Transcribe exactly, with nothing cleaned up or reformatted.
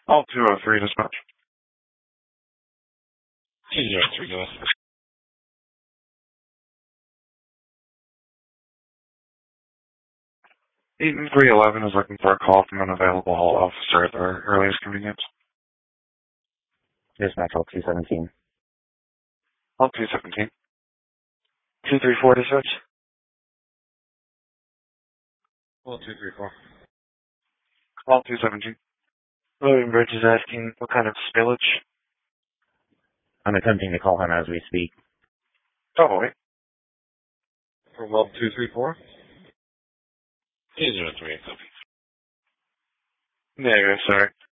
All two oh three dispatch. two zero three, go. Eaton three eleven is looking for a call from an available hall officer at their earliest convenience. Dispatch all two seventeen. All two seventeen. two three four dispatch. All two three four. All two seventeen. William Bridge is asking what kind of spillage. I'm attempting to call him as we speak. Oh, wait. For Weld two three four? two zero three, copy. Negative, sorry.